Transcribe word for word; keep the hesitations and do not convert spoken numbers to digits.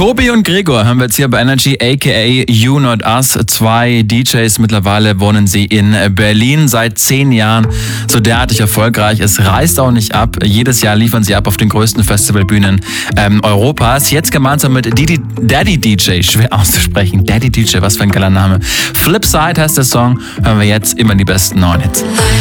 Tobi und Gregor haben wir jetzt hier bei Energy, aka You Not Us. Zwei D Js, mittlerweile wohnen sie in Berlin, seit zehn Jahren so derartig erfolgreich. Es reißt auch nicht ab. Jedes Jahr liefern sie ab auf den größten Festivalbühnen ähm, Europas. Jetzt gemeinsam mit Didi, Daddy D J, schwer auszusprechen. Daddy D J, was für ein geiler Name. Flipside heißt der Song. Hören wir jetzt immer die besten neuen Hits.